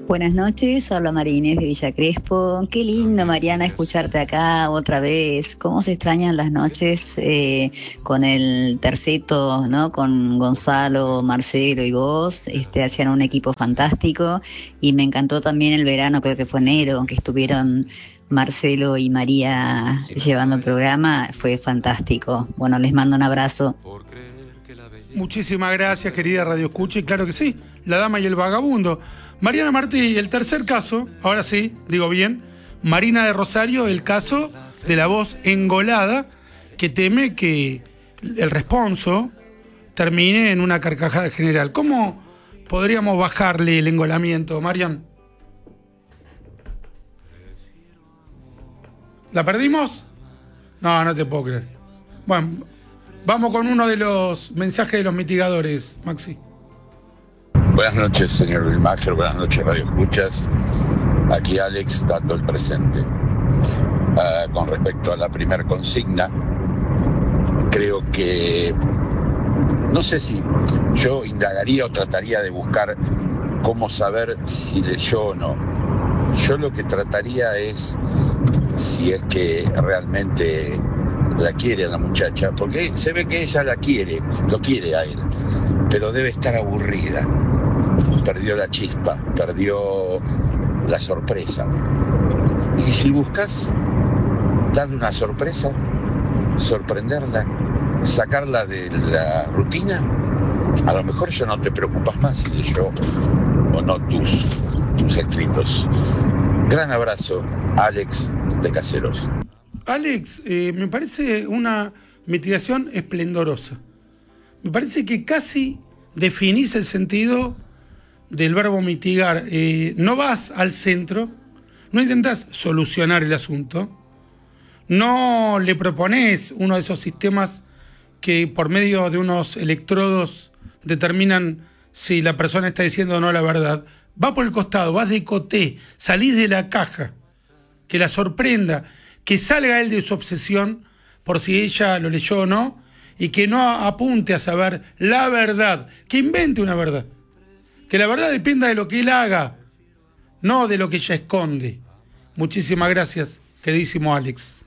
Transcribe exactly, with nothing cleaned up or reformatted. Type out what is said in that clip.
Buenas noches, habla María Inés de Villa Crespo. Qué lindo, Mariana, escucharte acá otra vez. Cómo se extrañan las noches eh, con el terceto, ¿no? Con Gonzalo, Marcelo y vos. Este, hacían un equipo fantástico y me encantó también el verano, creo que fue enero, que estuvieron Marcelo y María llevando el programa. Fue fantástico. Bueno, les mando un abrazo. Muchísimas gracias, querida Radio Escucha, y claro que sí, La Dama y el Vagabundo. Mariana Martí, el tercer caso, ahora sí, digo bien, Marina de Rosario, el caso de la voz engolada que teme que el responso termine en una carcajada general. ¿Cómo podríamos bajarle el engolamiento, Marian? ¿La perdimos? No, no te puedo creer. Bueno, vamos con uno de los mensajes de los mitigadores, Maxi. Buenas noches, señor Wilmacher, buenas noches, Radio Escuchas. Aquí Alex dando el presente. Uh, con respecto a la primer consigna, creo que, no sé si yo indagaría o trataría de buscar cómo saber si leyó o no. Yo lo que trataría es, si es que realmente la quiere a la muchacha, porque se ve que ella la quiere, lo quiere a él, pero debe estar aburrida. Perdió la chispa, perdió la sorpresa. Y si buscas darle una sorpresa, sorprenderla, sacarla de la rutina, a lo mejor ya no te preocupas más si leyó o no tus, tus escritos. Gran abrazo, Alex de Caseros. Alex, eh, me parece una mitigación esplendorosa. Me parece que casi definís el sentido del verbo mitigar. Eh, no vas al centro, no intentás solucionar el asunto, no le propones uno de esos sistemas que por medio de unos electrodos determinan si la persona está diciendo o no la verdad. Va por el costado, vas de coté, salís de la caja, que la sorprenda, que salga él de su obsesión por si ella lo leyó o no, y que no apunte a saber la verdad, que invente una verdad. Que la verdad dependa de lo que él haga, no de lo que ella esconde. Muchísimas gracias, queridísimo Alex.